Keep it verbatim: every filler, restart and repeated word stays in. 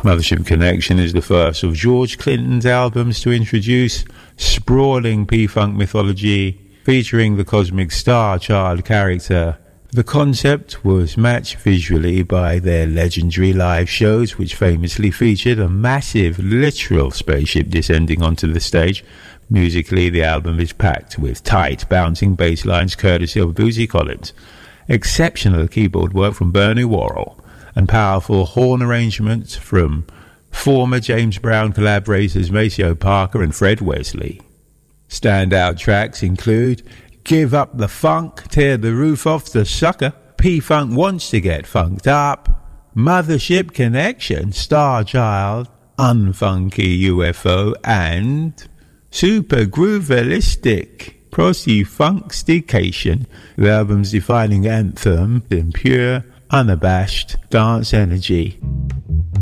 Mothership Connection is the first of George Clinton's albums to introduce sprawling P-Funk mythology featuring the Cosmic Star Child character. The concept was matched visually by their legendary live shows, which famously featured a massive literal spaceship descending onto the stage. Musically, the album is packed with tight, bouncing bass lines courtesy of Bootsy Collins, exceptional keyboard work from Bernie Worrell, and powerful horn arrangements from former James Brown collaborators Maceo Parker and Fred Wesley. Standout tracks include Give Up the Funk, Tear the Roof Off the Sucker, P-Funk Wants to Get Funked Up, Mothership Connection, Star Child, Unfunky U F O, and Super Groovelistic, Prosy-Funkstication, the album's defining anthem in pure, unabashed dance energy.